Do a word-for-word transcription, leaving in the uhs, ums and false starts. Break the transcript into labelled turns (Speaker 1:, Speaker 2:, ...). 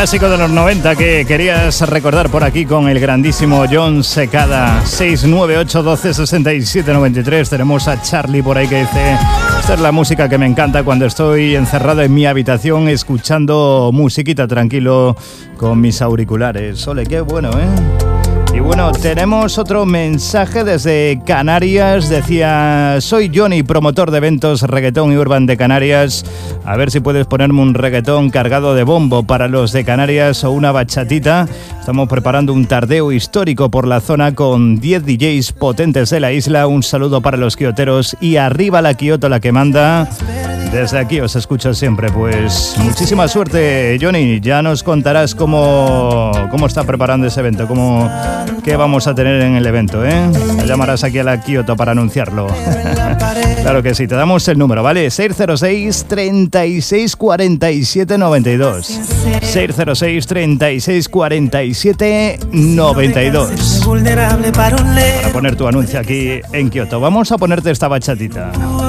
Speaker 1: Clásico de los noventa que querías recordar por aquí con el grandísimo Jon Secada. Seis nueve ocho doce sesenta y siete noventa y tres. Tenemos a Charlie por ahí que dice: esta es la música que me encanta cuando estoy encerrado en mi habitación escuchando musiquita tranquilo con mis auriculares. Ole, qué bueno, ¿eh? Y bueno, tenemos otro mensaje desde Canarias. Decía: soy Johnny, promotor de eventos reggaetón y urban de Canarias. A ver si puedes ponerme un reggaetón cargado de bombo para los de Canarias o una bachatita. Estamos preparando un tardeo histórico por la zona con diez D Js potentes de la isla. Un saludo para los quioteros y arriba la Kioto, la que manda. Desde aquí os escucho siempre. Pues muchísima suerte, Johnny. Ya nos contarás cómo, cómo está preparando ese evento, cómo, qué vamos a tener en el evento, ¿eh? Te llamarás aquí a la Kioto para anunciarlo. Claro que sí, te damos el número, ¿vale? seis cero seis, treinta y seis, cuarenta y siete, noventa y dos. seis cero seis, treinta y seis, cuarenta y siete, noventa y dos. Para poner tu anuncio aquí en Kioto. Vamos a ponerte esta bachatita.